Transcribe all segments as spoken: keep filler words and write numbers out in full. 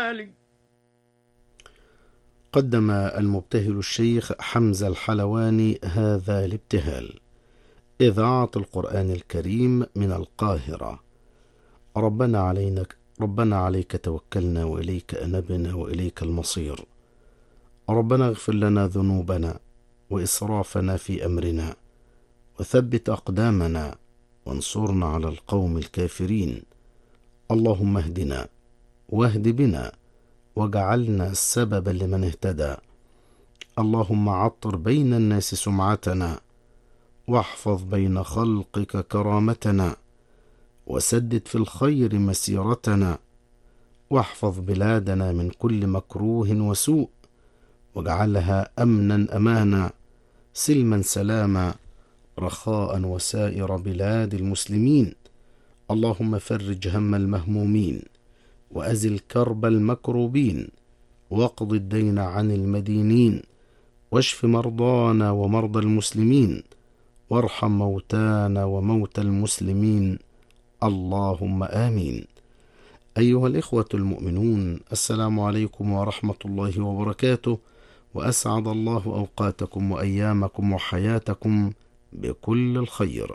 قدم المبتهل الشيخ حمزة الحلواني هذا الابتهال. إذاعة القرآن الكريم من القاهرة. ربنا علينا ربنا عليك توكلنا وإليك أنبنا وإليك المصير. ربنا اغفر لنا ذنوبنا وإسرافنا في أمرنا وثبت أقدامنا وانصرنا على القوم الكافرين. اللهم اهدنا واهد بنا واجعلنا سببا لمن اهتدى. اللهم عطر بين الناس سمعتنا واحفظ بين خلقك كرامتنا وسدد في الخير مسيرتنا واحفظ بلادنا من كل مكروه وسوء واجعلها أمنا أمانا سلما سلاما رخاء وسائر بلاد المسلمين. اللهم فرج هم المهمومين وأزل كرب المكروبين واقض الدين عن المدينين واشف مرضانا ومرضى المسلمين وارحم موتانا وموتى المسلمين. اللهم آمين. أيها الإخوة المؤمنون، السلام عليكم ورحمة الله وبركاته، وأسعد الله أوقاتكم وأيامكم وحياتكم بكل الخير.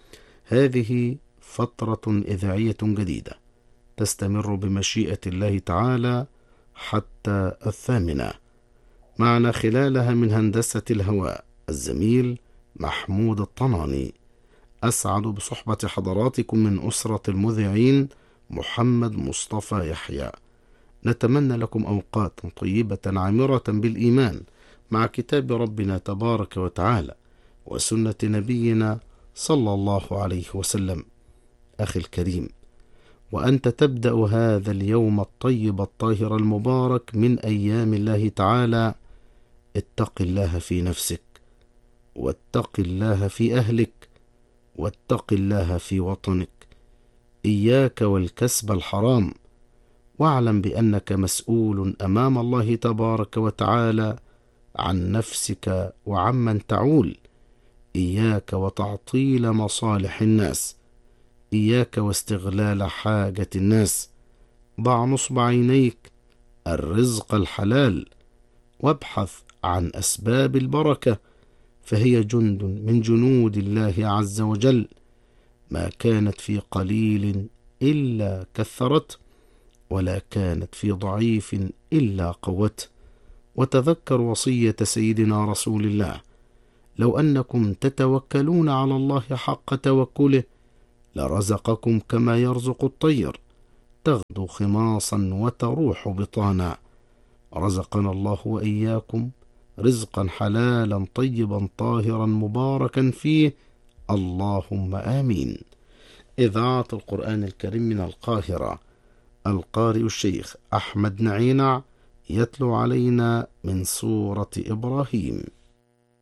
هذه فترة إذاعية جديدة تستمر بمشيئة الله تعالى حتى الثامنة. معنا خلالها من هندسة الهواء الزميل محمود الطناني. أسعد بصحبة حضراتكم من أسرة المذيعين محمد مصطفى يحيى. نتمنى لكم أوقات طيبة عامرة بالإيمان مع كتاب ربنا تبارك وتعالى وسنة نبينا صلى الله عليه وسلم. أخي الكريم، وأنت تبدأ هذا اليوم الطيب الطاهر المبارك من أيام الله تعالى، اتق الله في نفسك، واتق الله في أهلك، واتق الله في وطنك. إياك والكسب الحرام، واعلم بأنك مسؤول أمام الله تبارك وتعالى عن نفسك وعمن تعول. إياك وتعطيل مصالح الناس، إياك واستغلال حاجة الناس. ضع نصب عينيك الرزق الحلال، وابحث عن أسباب البركة، فهي جند من جنود الله عز وجل. ما كانت في قليل إلا كثرت، ولا كانت في ضعيف إلا قوت. وتذكر وصية سيدنا رسول الله: لو أنكم تتوكلون على الله حق توكله لرزقكم كما يرزق الطير تغدو خماصا وتروح بطانا. رزقنا الله وإياكم رزقا حلالا طيبا طاهرا مباركا فيه، اللهم آمين. إذاعة القرآن الكريم من القاهرة. القارئ الشيخ أحمد نعينع يتلو علينا من سورة إبراهيم.